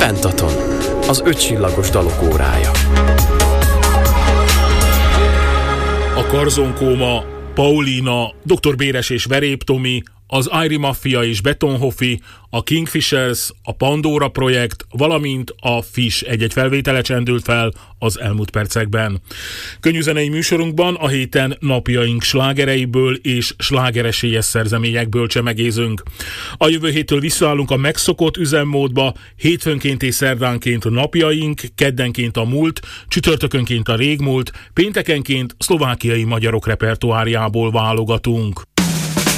Pentaton, az 5 csillagos dalok órája. A Karzonkóma, Paulina, Dr. Béres és Verép Tomi, az Airy Mafia és Betonhoffi, a Kingfishers, a Pandora projekt, valamint a Fish egy-egy felvétele csendült fel az elmúlt percekben. Könnyűzenei műsorunkban a héten napjaink slágereiből és slágeresélyes szerzeményekből csemegézünk. A jövő héttől visszaállunk a megszokott üzemmódba, hétfőnként és szerdánként napjaink, keddenként a múlt, csütörtökönként a régmúlt, péntekenként szlovákiai magyarok repertoárjából válogatunk.